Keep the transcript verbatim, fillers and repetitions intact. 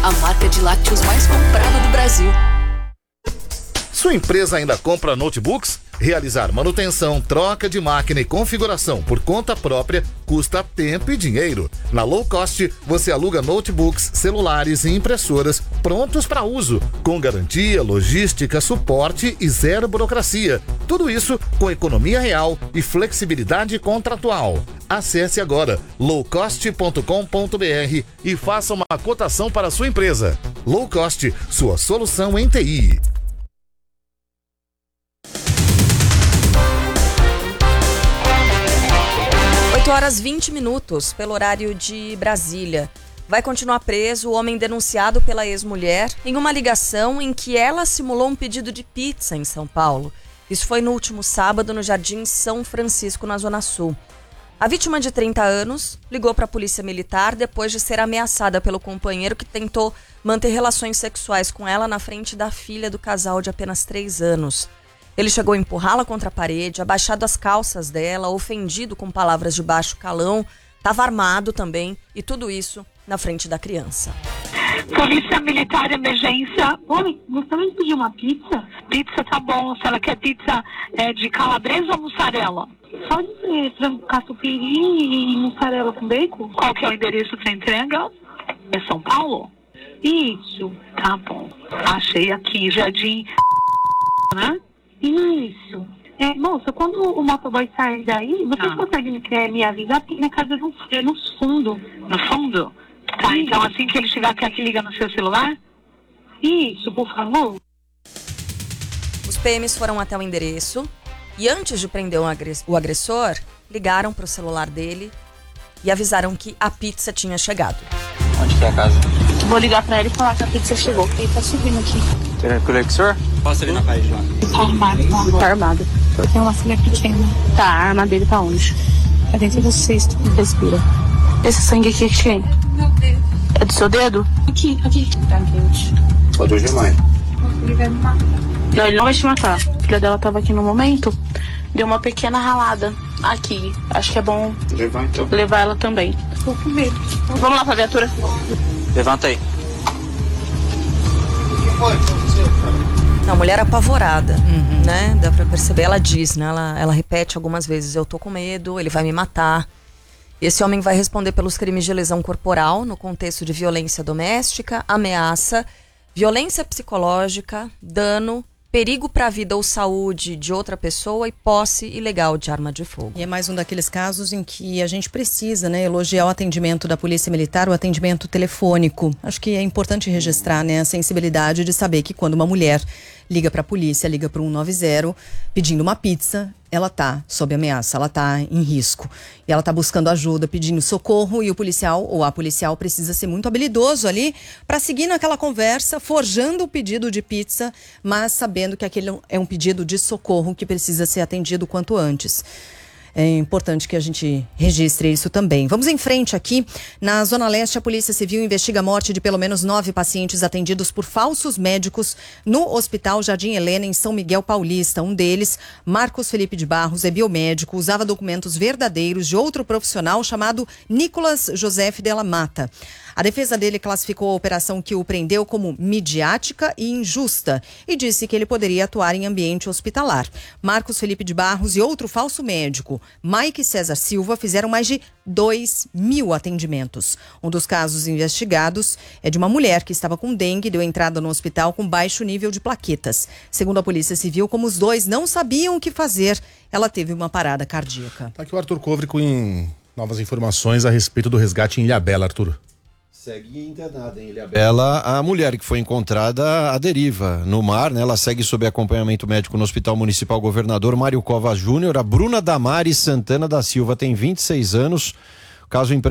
a marca de lácteos mais comprada do Brasil. Sua empresa ainda compra notebooks? Realizar manutenção, troca de máquina e configuração por conta própria custa tempo e dinheiro. Na Low Cost, você aluga notebooks, celulares e impressoras prontos para uso, com garantia, logística, suporte e zero burocracia. Tudo isso com economia real e flexibilidade contratual. Acesse agora low cost ponto com ponto b r e faça uma cotação para a sua empresa. Low Cost, sua solução em T I. oito horas e vinte minutos, pelo horário de Brasília. Vai continuar preso o homem denunciado pela ex-mulher em uma ligação em que ela simulou um pedido de pizza em São Paulo. Isso foi no último sábado no Jardim São Francisco, na Zona Sul. A vítima, de trinta anos, ligou para a polícia militar depois de ser ameaçada pelo companheiro que tentou manter relações sexuais com ela na frente da filha do casal de apenas três anos. Ele chegou a empurrá-la contra a parede, abaixado as calças dela, ofendido com palavras de baixo calão, estava armado também, e tudo isso na frente da criança. Polícia Militar, emergência. Oi, gostaria de pedir uma pizza? Pizza tá bom. Se ela quer pizza é, de calabresa ou mussarela? Só de frango catupiry e mussarela com bacon. Qual que é o endereço para entrega? É São Paulo? Isso. Tá bom. Achei aqui, Jardim, né? Isso. É, moça, quando o motoboy sair daí, vocês ah. conseguem é, me avisar? Porque minha casa é no, é no fundo. No fundo? Tá, Sim. Então assim que ele chegar aqui, liga no seu celular? Isso, por favor. Os P Ms foram até o endereço e antes de prender o agressor, ligaram para o celular dele e avisaram que a pizza tinha chegado. Onde que é a casa? Vou ligar pra ele e falar que a pizza chegou. Ele tá subindo aqui. Tranquilo, senhor? Passa ali na parede lá. Tá armado, tá, tá armado. Eu tenho uma filha pequena. Tá, a arma dele tá onde? É dentro do cesto. Respira. Esse sangue aqui é de quem? Meu dedo. É do seu dedo? Aqui, aqui. Tá quente. Pode hoje mais. Ele vai me matar. Não, ele não vai te matar. A filha dela tava aqui no momento. Deu uma pequena ralada aqui. Acho que é bom levar, então. levar ela também. Tô com medo. Vamos lá pra viatura. Levanta aí. Não, mulher apavorada, uhum. né? Dá pra perceber, ela diz, né? Ela, ela repete algumas vezes, eu tô com medo, ele vai me matar. Esse homem vai responder pelos crimes de lesão corporal no contexto de violência doméstica, ameaça, violência psicológica, dano, perigo para a vida ou saúde de outra pessoa e posse ilegal de arma de fogo. E é mais um daqueles casos em que a gente precisa, né, elogiar o atendimento da Polícia Militar, o atendimento telefônico. Acho que é importante registrar, né, a sensibilidade de saber que quando uma mulher liga para a polícia, liga para o um nove zero pedindo uma pizza, ela tá sob ameaça, ela tá em risco. E ela tá buscando ajuda, pedindo socorro, e o policial ou a policial precisa ser muito habilidoso ali para seguir naquela conversa, forjando o pedido de pizza, mas sabendo que aquele é um pedido de socorro que precisa ser atendido o quanto antes. É importante que a gente registre isso também. Vamos em frente aqui. Na Zona Leste, a Polícia Civil investiga a morte de pelo menos nove pacientes atendidos por falsos médicos no Hospital Jardim Helena, em São Miguel Paulista. Um deles, Marcos Felipe de Barros, é biomédico, usava documentos verdadeiros de outro profissional chamado Nicolas José Della Mata. A defesa dele classificou a operação que o prendeu como midiática e injusta e disse que ele poderia atuar em ambiente hospitalar. Marcos Felipe de Barros e outro falso médico, Mike César Silva, fizeram mais de dois mil atendimentos. Um dos casos investigados é de uma mulher que estava com dengue e deu entrada no hospital com baixo nível de plaquetas. Segundo a Polícia Civil, como os dois não sabiam o que fazer, ela teve uma parada cardíaca. Tá aqui o Arthur Covre com novas informações a respeito do resgate em Ilhabela, Arthur. Segue internada em Ilhabela a mulher que foi encontrada à deriva no mar, né? Ela segue sob acompanhamento médico no Hospital Municipal Governador Mário Covas Júnior. A Bruna Damares Santana da Silva tem vinte e seis anos. O caso